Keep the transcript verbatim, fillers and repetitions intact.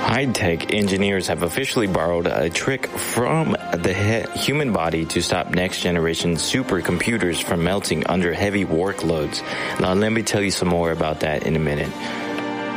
High-tech engineers have officially borrowed a trick from the he- human body to stop next-generation supercomputers from melting under heavy workloads. Now, let me tell you some more about that in a minute.